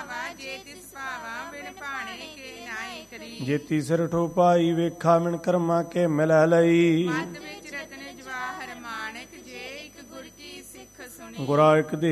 ਭਾਵਾ ਜੇ ਤਿਸ ਭਾਵਾ ਬਿਨ ਭਾਣੇ ਕੇ ਨਾਹੀ ਕਰੀ। ਜੇਤੀ ਸਿਰ ਠੋ ਪਾਈ ਵੇਖਾ ਮਿਣ ਕਰਮਾ ਕੇ ਮਿਲੈ ਲਈ। ਮਤ ਵਿੱਚ ਰਤਨ ਜਵਾਹਰ ਮਾਣਕ ਜੇ ਇੱਕ ਗੁਰ ਕੀ ਸਿੱਖ ਸੁਣੀ। ਗੁਰਾ ਇੱਕ